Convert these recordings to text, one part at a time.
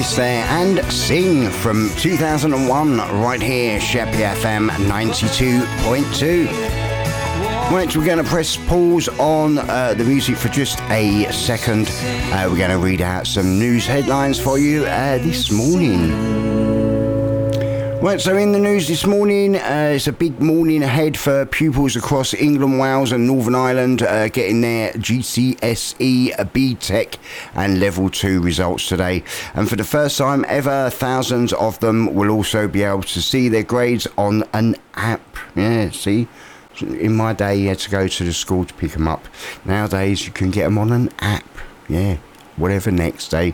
Oasis there, and Sing from 2001 right here, Sheppy FM 92.2. Right, we're going to press pause on the music for just a second. We're going to read out some news headlines for you this morning. Right, so in the news this morning, it's a big morning ahead for pupils across England, Wales and Northern Ireland getting their GCSE, BTEC and Level 2 results today. And for the first time ever, thousands of them will also be able to see their grades on an app. Yeah, see? In my day, you had to go to the school to pick them up. Nowadays, you can get them on an app. Yeah, whatever next day.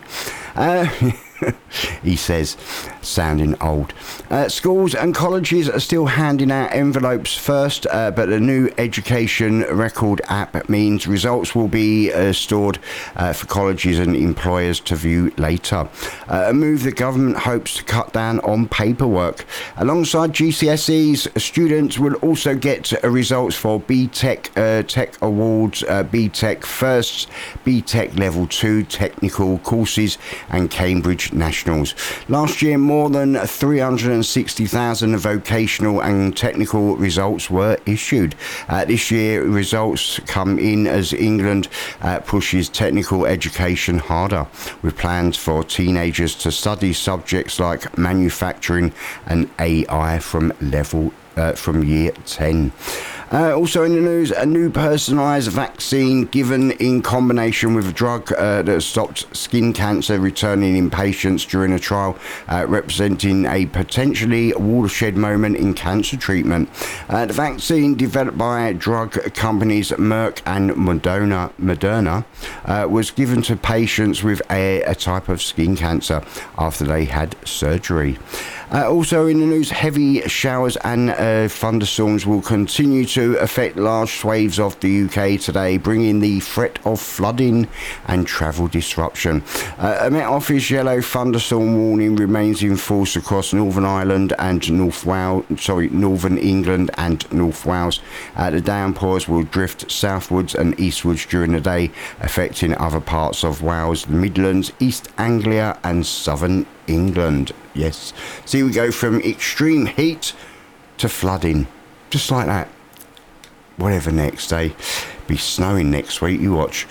He says, sounding old. Schools and colleges are still handing out envelopes first, but the new education record app means results will be stored for colleges and employers to view later. A move the government hopes to cut down on paperwork. Alongside GCSEs, students will also get results for BTEC Tech Awards, BTEC Firsts, BTEC Level 2 technical courses and Cambridge Nationals. Last year, more than 360,000 vocational and technical results were issued. This year, results come in as England pushes technical education harder, with plans for teenagers to study subjects like manufacturing and AI from year 10. Also in the news, a new personalised vaccine given in combination with a drug that stopped skin cancer returning in patients during a trial, representing a potentially watershed moment in cancer treatment. The vaccine, developed by drug companies Merck and Moderna, was given to patients with a type of skin cancer after they had surgery. Also in the news, heavy showers and thunderstorms will continue to affect large swathes of the UK today, bringing the threat of flooding and travel disruption. A Met Office yellow thunderstorm warning remains in force across Northern Ireland and Northern England and North Wales. The downpours will drift southwards and eastwards during the day, affecting other parts of Wales, the Midlands, East Anglia and Southern England. Yes. See, we go from extreme heat to flooding. Just like that. Whatever next day. Be snowing next week, you watch.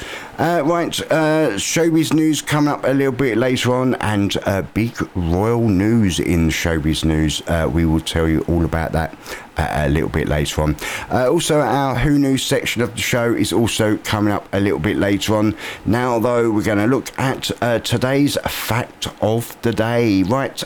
Showbiz news coming up a little bit later on, and big royal news in showbiz news. We will tell you all about that a little bit later on. Also, our Who Knew section of the show is also coming up a little bit later on. Now, though, we're going to look at today's fact of the day. Right,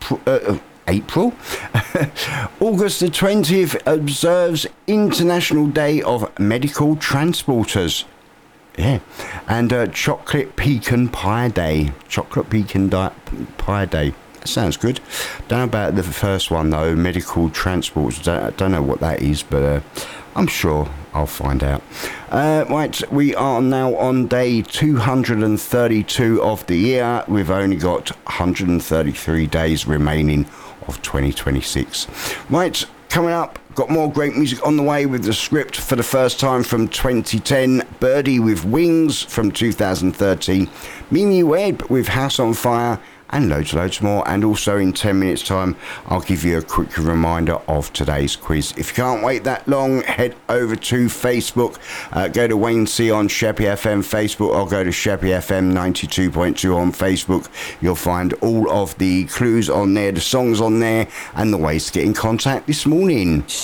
April. August the 20th observes International Day of Medical Transporters. Yeah. And Chocolate Pecan Pie Day. Chocolate Pecan Pie Day. That sounds good. Don't know about the first one, though. Medical transports. Don't know what that is, but I'm sure I'll find out. Right, we are now on day 232 of the year. We've only got 133 days remaining of 2026. Right, coming up, got more great music on the way with The Script for the first time from 2010, Birdie with Wings from 2013, Mimi Webb with House on Fire, and loads more. And also in 10 minutes time, I'll give you a quick reminder of today's quiz. If you can't wait that long, head over to Facebook, go to Wayne C on Sheppy FM Facebook, or go to Sheppy FM 92.2 on Facebook. You'll find all of the clues on there, the songs on there, and the ways to get in contact this morning.